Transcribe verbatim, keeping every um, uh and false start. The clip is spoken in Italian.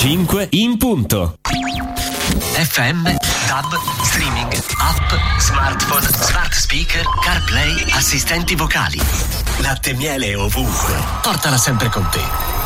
cinque in punto. F M, DAB, streaming, app, smartphone, smart speaker, CarPlay, assistenti vocali. Latte e miele ovunque. Portala sempre con te.